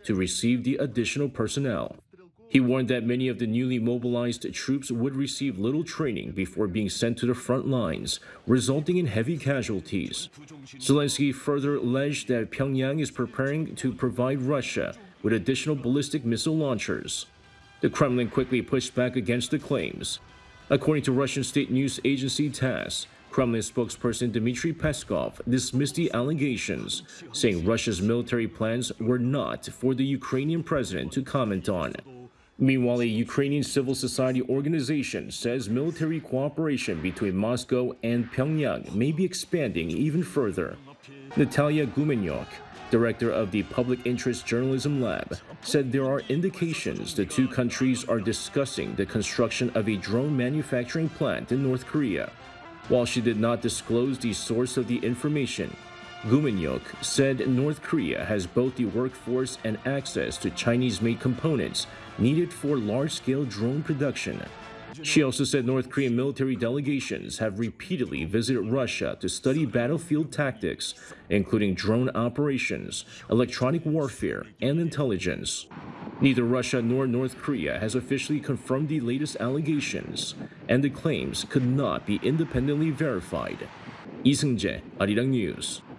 to receive the additional personnel. He warned that many of the newly mobilized troops would receive little training before being sent to the front lines, resulting in heavy casualties. Zelensky further alleged that Pyongyang is preparing to provide Russia with additional ballistic missile launchers. The Kremlin quickly pushed back against the claims. According to Russian state news agency TASS, Kremlin spokesperson Dmitry Peskov dismissed the allegations, saying Russia's military plans were not for the Ukrainian president to comment on. Meanwhile, a Ukrainian civil society organization says military cooperation between Moscow and Pyongyang may be expanding even further. Natalia Gumenyuk, director of the Public Interest Journalism Lab, said there are indications the two countries are discussing the construction of a drone manufacturing plant in North Korea. While she did not disclose the source of the information, Gumenyuk said North Korea has both the workforce and access to Chinese-made components needed for large-scale drone production. She also said North Korean military delegations have repeatedly visited Russia to study battlefield tactics, including drone operations, electronic warfare, and intelligence. Neither Russia nor North Korea has officially confirmed the latest allegations, and the claims could not be independently verified. 이승재, 아리랑 뉴스.